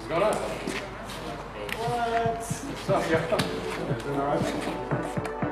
What's going on? What? What's up, yo? Doing all right?